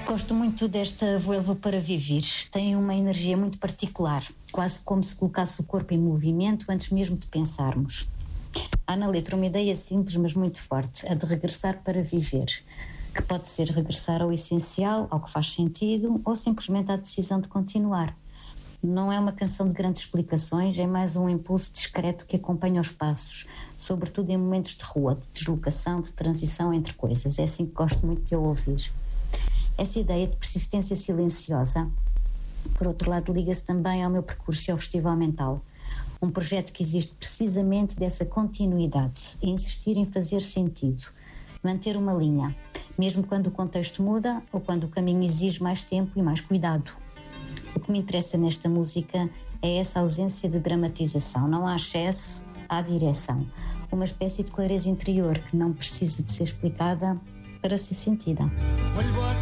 Gosto muito desta Vuelvo para Viver. Tem uma energia muito particular, quase como se colocasse o corpo em movimento antes mesmo de pensarmos. Há na letra uma ideia simples, mas muito forte, a de regressar para viver, que pode ser regressar ao essencial, ao que faz sentido, ou simplesmente à decisão de continuar. Não é uma canção de grandes explicações, é mais um impulso discreto que acompanha os passos, sobretudo em momentos de rua, de deslocação, de transição entre coisas. É assim que gosto muito de eu ouvir. Essa ideia de persistência silenciosa, por outro lado, liga-se também ao meu percurso ao Festival Mental, um projeto que existe precisamente dessa continuidade, insistir em fazer sentido, manter uma linha, mesmo quando o contexto muda ou quando o caminho exige mais tempo e mais cuidado. O que me interessa nesta música é essa ausência de dramatização, não há excesso, há direção, uma espécie de clareza interior que não precisa de ser explicada para ser sentida. Vuelvo a